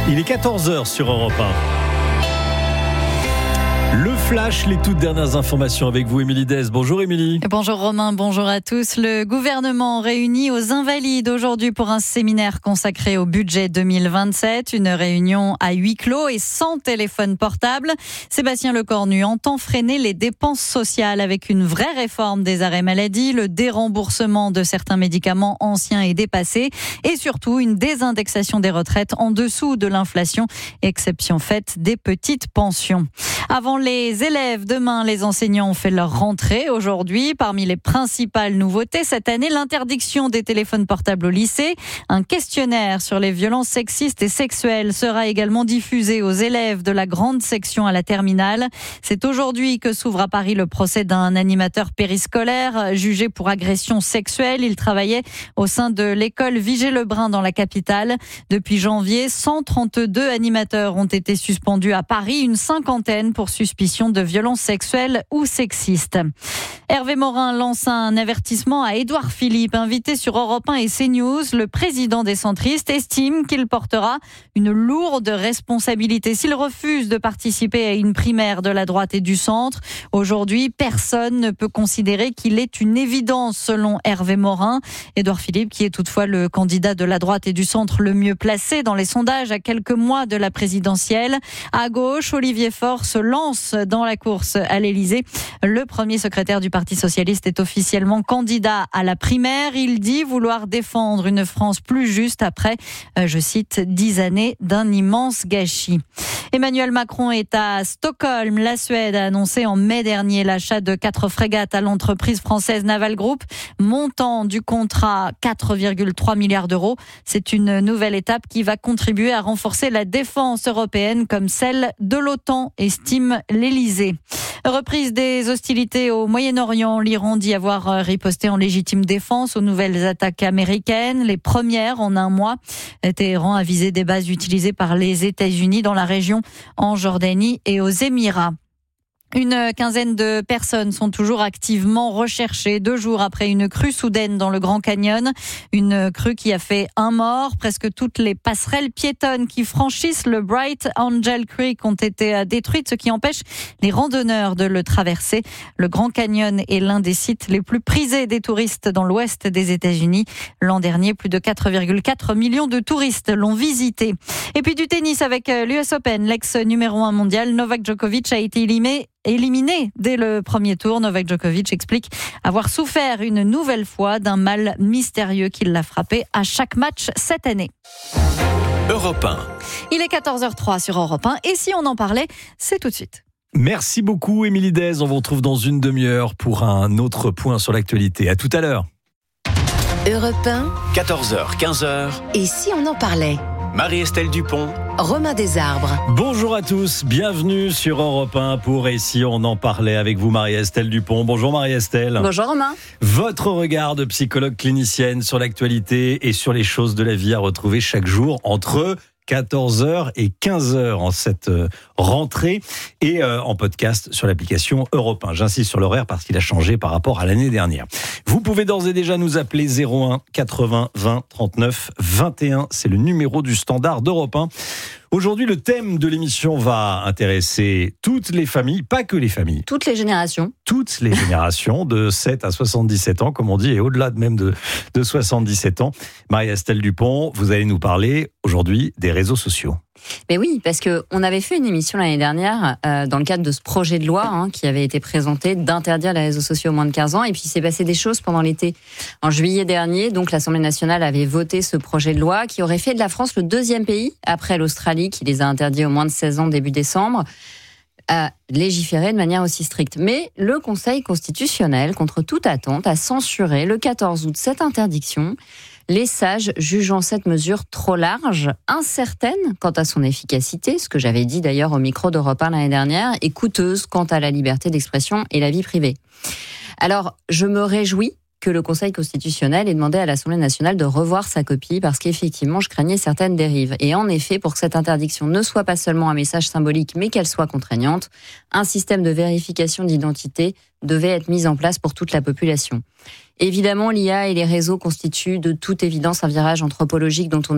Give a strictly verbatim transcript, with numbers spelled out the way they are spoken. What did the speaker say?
Il est quatorze heures sur Europe un. Le Flash, les toutes dernières informations avec vous, Émilie Dez. Bonjour Émilie. Bonjour Romain, bonjour à tous. Le gouvernement réunit aux Invalides aujourd'hui pour un séminaire consacré au budget deux mille vingt-sept. Une réunion à huis clos et sans téléphone portable. Sébastien Lecornu entend freiner les dépenses sociales avec une vraie réforme des arrêts maladie, le déremboursement de certains médicaments anciens et dépassés et surtout une désindexation des retraites en dessous de l'inflation, exception faite des petites pensions. Avant les élèves, demain, les enseignants ont fait leur rentrée aujourd'hui. Parmi les principales nouveautés cette année, l'interdiction des téléphones portables au lycée. Un questionnaire sur les violences sexistes et sexuelles sera également diffusé aux élèves de la grande section à la terminale. C'est aujourd'hui que s'ouvre à Paris le procès d'un animateur périscolaire jugé pour agression sexuelle. Il travaillait au sein de l'école Vigée-Lebrun dans la capitale. Depuis janvier, cent trente-deux animateurs ont été suspendus à Paris, une cinquantaine pour suspicion de violences sexuelles ou sexistes. Hervé Morin lance un avertissement à Édouard Philippe, invité sur Europe un et CNews. Le président des centristes estime qu'il portera une lourde responsabilité s'il refuse de participer à une primaire de la droite et du centre. Aujourd'hui, personne ne peut considérer qu'il est une évidence selon Hervé Morin. Édouard Philippe, qui est toutefois le candidat de la droite et du centre le mieux placé dans les sondages à quelques mois de la présidentielle. À gauche, Olivier Faure se lance dans la course à l'Élysée. Le premier secrétaire du Parti socialiste est officiellement candidat à la primaire. Il dit vouloir défendre une France plus juste après, euh, je cite, dix années d'un immense gâchis. Emmanuel Macron est à Stockholm. La Suède a annoncé en mai dernier l'achat de quatre frégates à l'entreprise française Naval Group. Montant du contrat quatre virgule trois milliards d'euros. C'est une nouvelle étape qui va contribuer à renforcer la défense européenne comme celle de l'OTAN, estime l'Élysée. Reprise des hostilités au Moyen-Orient. L'Iran dit avoir riposté en légitime défense aux nouvelles attaques américaines, les premières en un mois. Téhéran a visé des bases utilisées par les États-Unis dans la région, en Jordanie et aux Émirats. Une quinzaine de personnes sont toujours activement recherchées deux jours après une crue soudaine dans le Grand Canyon. Une crue qui a fait un mort. Presque toutes les passerelles piétonnes qui franchissent le Bright Angel Creek ont été détruites, ce qui empêche les randonneurs de le traverser. Le Grand Canyon est l'un des sites les plus prisés des touristes dans l'ouest des États-Unis. L'an dernier, plus de quatre virgule quatre millions de touristes l'ont visité. Et puis du tennis avec l'U S Open. L'ex numéro un mondial, Novak Djokovic, a été éliminé Éliminé dès le premier tour. Novak Djokovic explique avoir souffert une nouvelle fois d'un mal mystérieux qui l'a frappé à chaque match cette année. Europe un. Il est quatorze heures trois sur Europe un et si on en parlait, c'est tout de suite. Merci beaucoup Émilie Dez. On vous retrouve dans une demi-heure pour un autre point sur l'actualité. À tout à l'heure. Europe un. quatorze heures, quinze heures. Et si on en parlait ? Marie-Estelle Dupont. Romain Desarbres. Bonjour à tous, bienvenue sur Europe un pour Et si on en parlait avec vous Marie-Estelle Dupont. Bonjour Marie-Estelle. Bonjour Romain. Votre regard de psychologue clinicienne sur l'actualité et sur les choses de la vie à retrouver chaque jour entre quatorze heures et quinze heures en cette rentrée et euh, en podcast sur l'application Europe un. J'insiste sur l'horaire parce qu'il a changé par rapport à l'année dernière. Vous pouvez d'ores et déjà nous appeler zéro un quatre-vingts vingt trente-neuf vingt et un. C'est le numéro du standard d'Europe un. Aujourd'hui, le thème de l'émission va intéresser toutes les familles, pas que les familles. Toutes les générations. Toutes les générations, de sept à soixante-dix-sept ans, comme on dit, et au-delà de même de, de soixante-dix-sept ans. Marie-Estelle Dupont, vous allez nous parler aujourd'hui des réseaux sociaux. Mais oui, parce que on avait fait une émission l'année dernière euh, dans le cadre de ce projet de loi hein, qui avait été présenté d'interdire les réseaux sociaux aux moins de quinze ans. Et puis il s'est passé des choses pendant l'été. En juillet dernier, donc l'Assemblée nationale avait voté ce projet de loi qui aurait fait de la France le deuxième pays après l'Australie qui les a interdits aux moins de seize ans début décembre. À légiférer de manière aussi stricte. Mais le Conseil constitutionnel, contre toute attente, a censuré le quatorze août cette interdiction, les sages jugeant cette mesure trop large, incertaine quant à son efficacité, ce que j'avais dit d'ailleurs au micro d'Europe un l'année dernière, et coûteuse quant à la liberté d'expression et la vie privée. Alors, je me réjouis que le Conseil constitutionnel ait demandé à l'Assemblée nationale de revoir sa copie parce qu'effectivement, je craignais certaines dérives. Et en effet, pour que cette interdiction ne soit pas seulement un message symbolique, mais qu'elle soit contraignante, un système de vérification d'identité devait être mis en place pour toute la population. Évidemment, l'I A et les réseaux constituent de toute évidence un virage anthropologique dont on